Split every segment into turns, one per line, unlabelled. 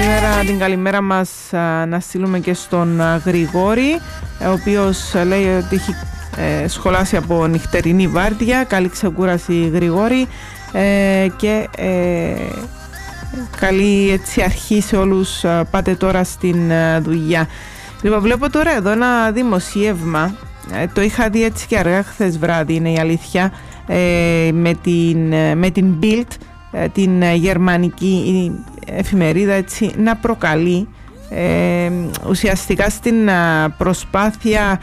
Την καλημέρα μας να στείλουμε και στον Γρηγόρη, ο οποίος λέει ότι έχει σχολάσει από νυχτερινή βάρδια. Καλή ξεκούραση, Γρηγόρη, και καλή έτσι αρχή σε όλους. Πάτε τώρα στην δουλειά. Λοιπόν, βλέπω τώρα εδώ ένα δημοσίευμα, το είχα δει έτσι και αργά χθες βράδυ, είναι η αλήθεια, με την Bild, την γερμανική εφημερίδα, έτσι, να προκαλεί ουσιαστικά στην προσπάθεια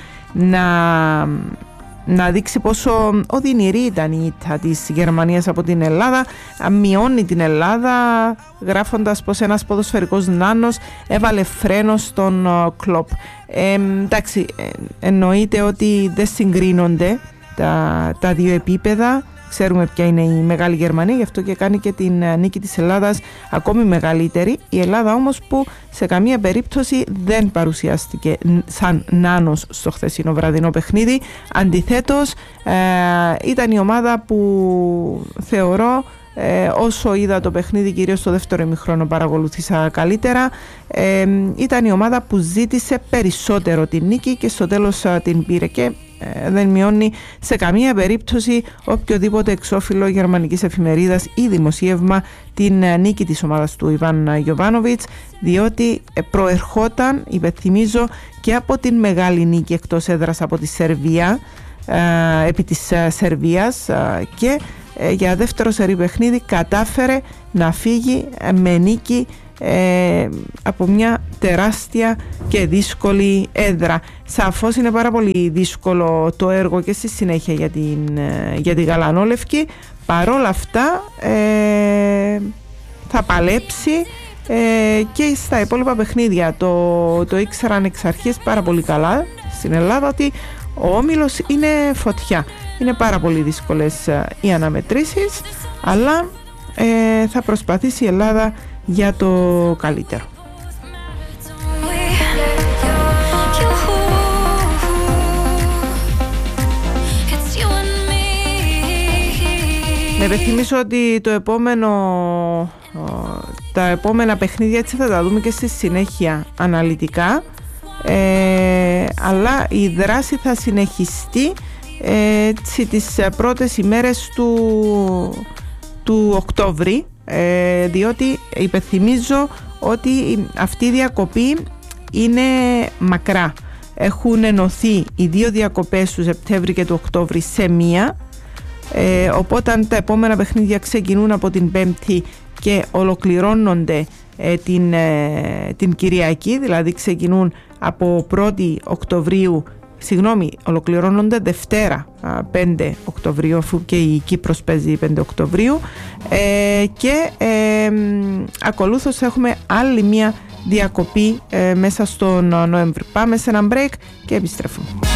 να δείξει πόσο οδυνηρή ήταν η ήττα της Γερμανίας από την Ελλάδα, μειώνει την Ελλάδα, γράφοντας πως ένας ποδοσφαιρικός νάνος έβαλε φρένο στον Κλοπ. Εντάξει, εννοείται ότι δεν συγκρίνονται τα δύο επίπεδα. Ξέρουμε ποια είναι η Μεγάλη Γερμανία, γι' αυτό και κάνει και την νίκη της Ελλάδας ακόμη μεγαλύτερη. Η Ελλάδα όμως που σε καμία περίπτωση δεν παρουσιάστηκε σαν νάνος στο χθεσινό βραδινό παιχνίδι. Αντιθέτως, ήταν η ομάδα που θεωρώ, όσο είδα το παιχνίδι, κυρίως στο δεύτερο ημιχρόνο παρακολουθήσα καλύτερα, ήταν η ομάδα που ζήτησε περισσότερο την νίκη και στο τέλος την πήρε, και δεν μειώνει σε καμία περίπτωση οποιοδήποτε εξώφυλλο γερμανικής εφημερίδας ή δημοσίευμα την νίκη της ομάδας του Ιβάν Γιοβάνοβιτς, διότι προερχόταν, υπενθυμίζω, και από την μεγάλη νίκη εκτός έδρας από τη Σερβία, επί της Σερβίας, και για δεύτερο σερί παιχνίδι κατάφερε να φύγει με νίκη από μια τεράστια και δύσκολη έδρα. Σαφώς είναι πάρα πολύ δύσκολο το έργο και στη συνέχεια για την γαλανόλευκη. Παρόλα αυτά θα παλέψει και στα υπόλοιπα παιχνίδια. Το ήξεραν εξ αρχής πάρα πολύ καλά στην Ελλάδα ότι ο όμιλος είναι φωτιά. Είναι πάρα πολύ δύσκολες οι αναμετρήσεις, αλλά θα προσπαθήσει η Ελλάδα για το καλύτερο. Να υπενθυμίσω ότι τα επόμενα παιχνίδια έτσι θα τα δούμε και στη συνέχεια αναλυτικά, αλλά η δράση θα συνεχιστεί έτσι τις πρώτες ημέρες του Οκτώβρη, διότι υπενθυμίζω ότι αυτή η διακοπή είναι μακρά. Έχουν ενωθεί οι δύο διακοπές του Σεπτέμβρη και του Οκτώβρη σε μία, οπότε τα επόμενα παιχνίδια ξεκινούν από την Πέμπτη και ολοκληρώνονται την Κυριακή, δηλαδή ξεκινούν από 1η Οκτωβρίου, ολοκληρώνονται Δευτέρα 5 Οκτωβρίου, αφού και η Κύπρος παίζει 5 Οκτωβρίου, και ακολούθως έχουμε άλλη μία διακοπή μέσα στον Νοέμβρη. Πάμε σε ένα break και επιστρέφουμε.